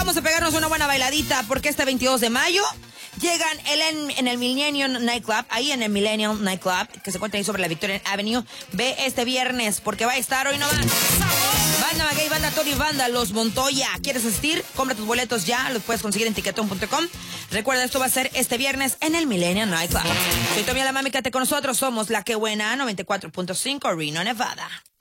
vamos a pegarnos una buena bailadita porque este 22 de mayo llegan en el Millennium Nightclub, ahí en el Millennium Nightclub, que se encuentra ahí sobre la Victoria Avenue. Ve este viernes porque va a estar hoy nomás. Banda Maguey, Banda Tori, Banda Los Montoya. ¿Quieres asistir? Compra tus boletos ya, los puedes conseguir en tiquetón.com. Recuerda, esto va a ser este viernes en el Millennium Nightclub. Soy Tommy la Mami, quédate con nosotros. Somos La Que Buena 94.5 Reno, Nevada.